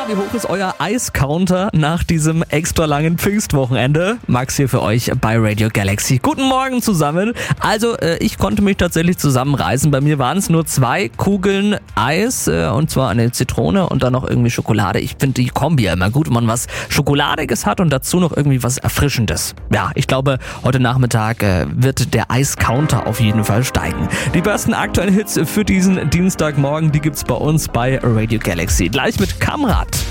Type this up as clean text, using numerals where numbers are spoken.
wie hoch ist euer Eiscounter nach diesem extra langen Pfingstwochenende? Max hier für euch bei Radio Galaxy. Guten Morgen zusammen. Also, ich konnte mich tatsächlich zusammenreißen. Bei mir waren es nur 2 Kugeln Eis, und zwar eine Zitrone und dann noch irgendwie Schokolade. Ich finde die Kombi ja immer gut, wenn man was Schokoladiges hat und dazu noch irgendwie was Erfrischendes. Ja, ich glaube, heute Nachmittag wird der Eiscounter auf jeden Fall steigen. Die besten aktuellen Hits für diesen Dienstagmorgen, die gibt's bei uns bei Radio Galaxy. Gleich mit Kamrat.